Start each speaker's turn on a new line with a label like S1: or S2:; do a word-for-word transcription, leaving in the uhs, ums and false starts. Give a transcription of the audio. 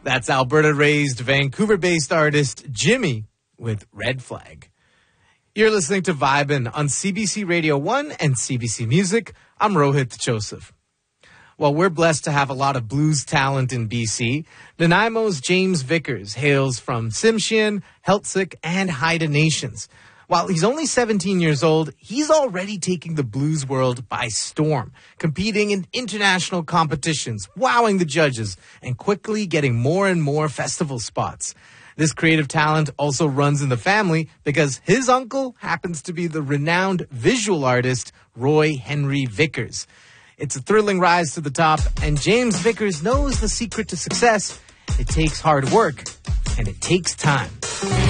S1: That's Alberta-raised, Vancouver-based artist Jimmy with Red Flag. You're listening to Vibin' on C B C Radio one and C B C Music. I'm Rohit Joseph. Well, we're blessed to have a lot of blues talent in B C. Nanaimo's James Vickers hails from Tsimshian, Heiltsuk, and Haida Nations. While he's only seventeen years old, he's already taking the blues world by storm, competing in international competitions, wowing the judges, and quickly getting more and more festival spots. This creative talent also runs in the family because his uncle happens to be the renowned visual artist Roy Henry Vickers. It's a thrilling rise to the top, and James Vickers knows the secret to success. It takes hard work, and it takes time.